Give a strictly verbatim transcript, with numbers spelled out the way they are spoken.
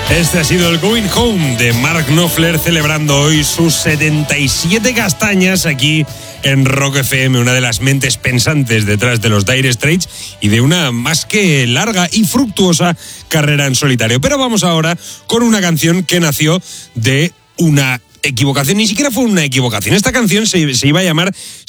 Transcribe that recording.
Este ha sido el Going Home de Mark Knopfler, celebrando hoy sus setenta y siete castañas aquí en Rock F M, una de las mentes pensantes detrás de los Dire Straits y de una más que larga y fructuosa carrera en solitario. Pero vamos ahora con una canción que nació de una equivocación, ni siquiera fue una equivocación. Esta canción se, se iba a llamar